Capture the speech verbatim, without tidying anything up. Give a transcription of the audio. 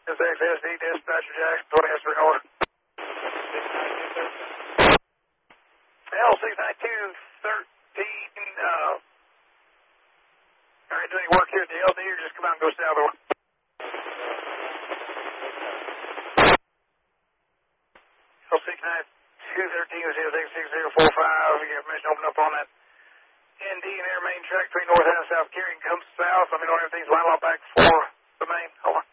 S X S D, dispatcher Jackson, twenty S three North. L six nine two thirteen, uh, all right, doing any work here at the L D or just come out and go south over? L six nine two thirteen was here, six zero four five, you have permission to open up on that N D and air main track between north and south. Carrying comes south, let me know everything's line up back for the main, over.